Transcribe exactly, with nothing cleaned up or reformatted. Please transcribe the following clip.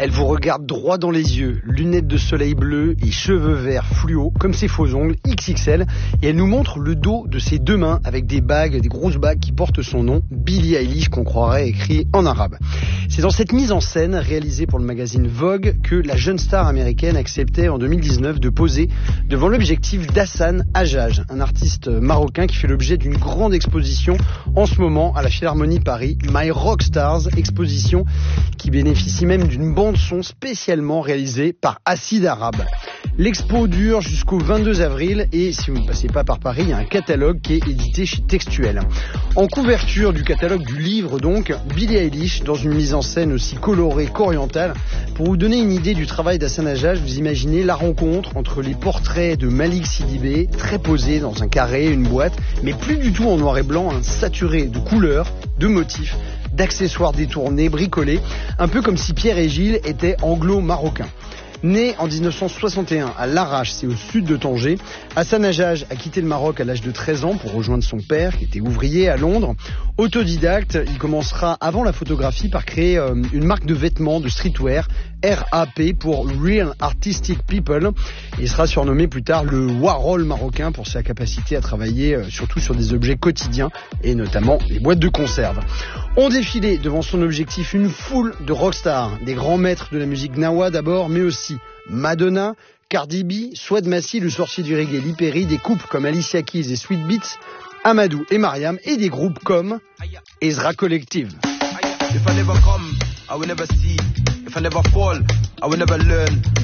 Elle vous regarde droit dans les yeux, lunettes de soleil bleu et cheveux verts fluo, comme ses faux ongles X X L, et elle nous montre le dos de ses deux mains avec des bagues, des grosses bagues qui portent son nom, Billie Eilish, qu'on croirait écrit en arabe. C'est dans cette mise en scène, réalisée pour le magazine Vogue, que la jeune star américaine acceptait en deux mille dix-neuf de poser devant l'objectif d'Hassan Hajjaj, un artiste marocain qui fait l'objet d'une grande exposition en ce moment à la Philharmonie de Paris, My Rockstars, exposition qui bénéficie même d'une bande-son spécialement réalisée par Acid Arabe. L'expo dure jusqu'au vingt-deux avril et si vous ne passez pas par Paris, il y a un catalogue qui est édité chez Textuel. En couverture du catalogue du livre donc, Billie Eilish dans une mise en scène aussi colorée qu'orientale. Pour vous donner une idée du travail d'Hassan Hajjaj, vous imaginez la rencontre entre les portraits de Malik Sidibé, très posés dans un carré, une boîte, mais plus du tout en noir et blanc, hein, saturé de couleurs, de motifs, d'accessoires détournés, bricolés, un peu comme si Pierre et Gilles étaient anglo-marocains. Né en dix-neuf cent soixante et un à Larache, c'est au sud de Tanger, Hassan Hajjaj a quitté le Maroc à l'âge de treize ans pour rejoindre son père qui était ouvrier à Londres. Autodidacte, il commencera avant la photographie par créer euh, une marque de vêtements de streetwear, R A P pour Real Artistic People. Il sera surnommé plus tard le Warhol marocain pour sa capacité à travailler euh, surtout sur des objets quotidiens et notamment les boîtes de conserve. On défilait devant son objectif une foule de rockstars, des grands maîtres de la musique Gnawa d'abord, mais aussi Madonna, Cardi B, Swad Massi, le sorcier du reggae, Lee Perry, des couples comme Alicia Keys et Sweet Beats, Amadou et Mariam, et des groupes comme Ezra Collective. If I never come, I will never see. If I never fall, I will never learn.